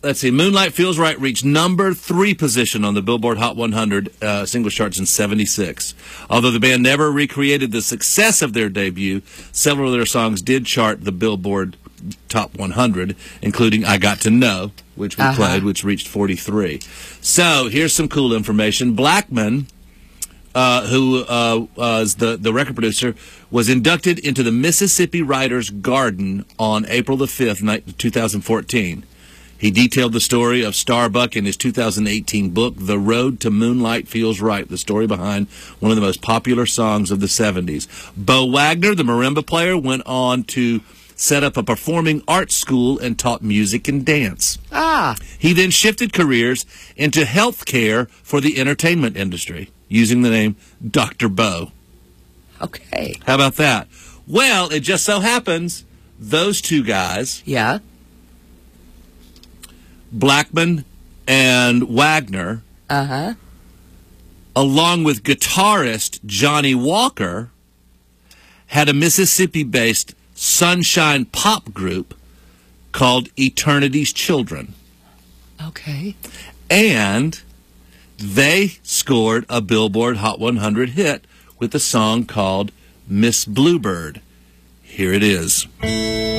let's see. Moonlight Feels Right reached number 3 position on the Billboard Hot 100 singles charts in '76. Although the band never recreated the success of their debut, several of their songs did chart the Billboard Top 100, including I Got to Know, which we played, which reached 43. So here's some cool information. Blackman, who was the record producer, was inducted into the Mississippi Writers Garden on April the 5th, 2014. He detailed the story of Starbuck in his 2018 book, The Road to Moonlight Feels Right, the story behind one of the most popular songs of the 70s. Bo Wagner, the marimba player, went on to set up a performing arts school and taught music and dance. He then shifted careers into health care for the entertainment industry, using the name Dr. Bo. Okay. How about that? Well, it just so happens those two guys, Blackman and Wagner, along with guitarist Johnny Walker, had a Mississippi-based sunshine pop group called Eternity's Children. Okay. And they scored a Billboard Hot 100 hit with a song called Miss Bluebird. Here it is.